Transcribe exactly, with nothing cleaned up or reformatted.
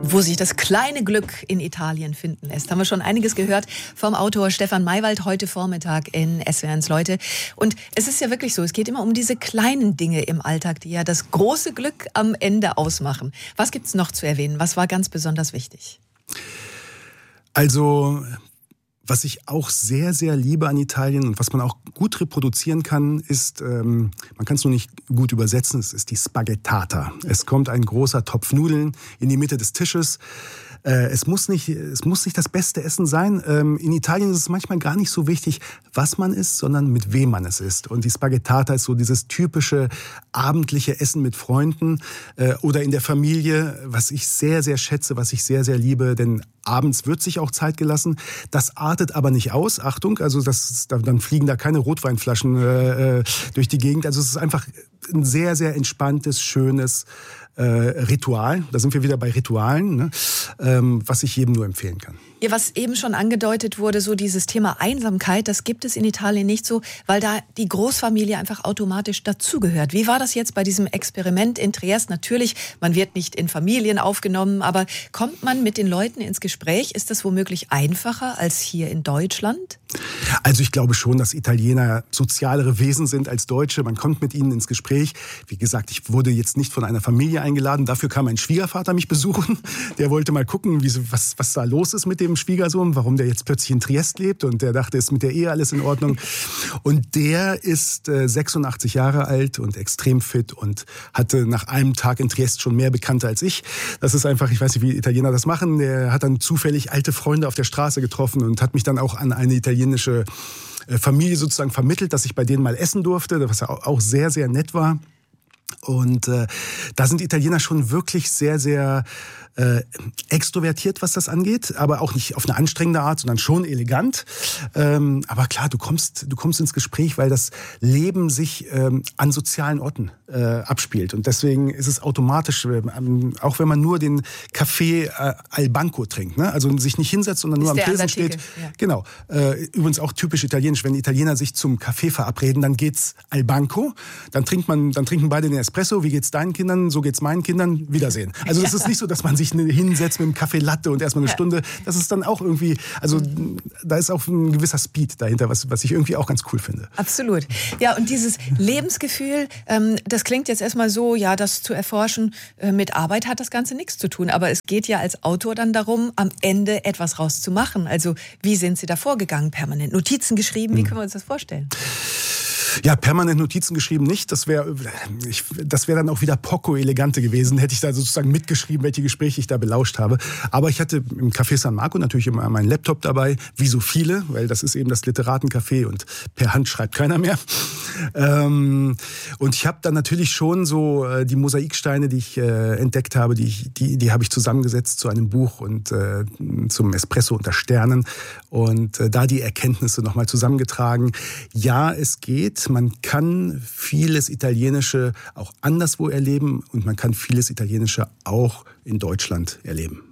wo sich das kleine Glück in Italien finden lässt. Haben wir schon einiges gehört vom Autor Stefan Maywald heute Vormittag in S W R eins Leute. Und es ist ja wirklich so, es geht immer um diese kleinen Dinge im Alltag, die ja das große Glück am Ende ausmachen. Was gibt's noch zu erwähnen? Was war ganz besonders wichtig? Also, was ich auch sehr, sehr liebe an Italien und was man auch gut reproduzieren kann, ist, ähm, man kann es nur nicht gut übersetzen, es ist die Spaghettata. Es kommt ein großer Topf Nudeln in die Mitte des Tisches. Äh, es muss nicht, es muss nicht das beste Essen sein. Ähm, in Italien ist es manchmal gar nicht so wichtig, was man isst, sondern mit wem man es isst. Und die Spaghettata ist so dieses typische abendliche Essen mit Freunden äh, oder in der Familie, was ich sehr, sehr schätze, was ich sehr, sehr liebe, denn abends wird sich auch Zeit gelassen. Das artet aber nicht aus. Achtung, also das, dann fliegen da keine Rotweinflaschen äh, durch die Gegend. Also es ist einfach ein sehr, sehr entspanntes, schönes äh, Ritual. Da sind wir wieder bei Ritualen, ne? ähm, was ich jedem nur empfehlen kann. Ja, was eben schon angedeutet wurde, so dieses Thema Einsamkeit, das gibt es in Italien nicht so, weil da die Großfamilie einfach automatisch dazugehört. Wie war das jetzt bei diesem Experiment in Triest? Natürlich, man wird nicht in Familien aufgenommen, aber kommt man mit den Leuten ins Gespräch? Ist das womöglich einfacher als hier in Deutschland? Also ich glaube schon, dass Italiener sozialere Wesen sind als Deutsche. Man kommt mit ihnen ins Gespräch. Wie gesagt, ich wurde jetzt nicht von einer Familie eingeladen. Dafür kam mein Schwiegervater mich besuchen. Der wollte mal gucken, wie, was, was da los ist mit dem Schwiegersohn, warum der jetzt plötzlich in Triest lebt. Und der dachte, ist mit der Ehe alles in Ordnung. Und der ist äh, sechsundachtzig Jahre alt und extrem fit und hatte nach einem Tag in Triest schon mehr Bekannte als ich. Das ist einfach, ich weiß nicht, wie Italiener das machen. Der hat dann zufällig alte Freunde auf der Straße getroffen und hat mich dann auch an eine italienische Familie sozusagen vermittelt, dass ich bei denen mal essen durfte, was ja auch sehr, sehr nett war. Und äh, da sind Italiener schon wirklich sehr, sehr äh, extrovertiert, was das angeht, aber auch nicht auf eine anstrengende Art, sondern schon elegant. Ähm, aber klar, du kommst, du kommst ins Gespräch, weil das Leben sich ähm, an sozialen Orten äh, abspielt. Und deswegen ist es automatisch, äh, auch wenn man nur den Kaffee äh, al Banco trinkt, ne? Also sich nicht hinsetzt, sondern nur am Tresen steht. Ja. Genau. Äh, übrigens auch typisch italienisch, wenn Italiener sich zum Kaffee verabreden, dann geht's al Banco, dann trinkt man, dann trinken beide den Espresso. Wie geht's deinen Kindern? So geht's meinen Kindern. Wiedersehen. Also es ist nicht so, dass man sich hinsetzt mit einem Kaffee Latte und erstmal eine Stunde. Das ist dann auch irgendwie, also da ist auch ein gewisser Speed dahinter, was, was ich irgendwie auch ganz cool finde. Absolut. Ja, und dieses Lebensgefühl, ähm, das klingt jetzt erstmal so, ja, das zu erforschen, äh, mit Arbeit hat das Ganze nichts zu tun. Aber es geht ja als Autor dann darum, am Ende etwas rauszumachen. Also wie sind Sie da vorgegangen? Permanent Notizen geschrieben? Wie können wir uns das vorstellen? Ja, permanent Notizen geschrieben nicht. Das wäre das wäre dann auch wieder Poco Elegante gewesen, hätte ich da sozusagen mitgeschrieben, welche Gespräche ich da belauscht habe. Aber ich hatte im Café San Marco natürlich immer meinen Laptop dabei, wie so viele, weil das ist eben das Literatencafé und per Hand schreibt keiner mehr. Ähm, und ich habe dann natürlich schon so äh, die Mosaiksteine, die ich äh, entdeckt habe, die, ich, die, die habe ich zusammengesetzt zu einem Buch und äh, zum Espresso unter Sternen und äh, da die Erkenntnisse nochmal zusammengetragen. Ja, es geht. Man kann vieles Italienische auch anderswo erleben und man kann vieles Italienische auch in Deutschland erleben.